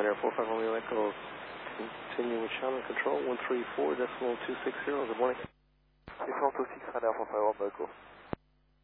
Ryanair 45 Romeo Echo, continuing with Shannon Control, 134.260, good morning. It's 126 Ryanair 45 Romeo Echo.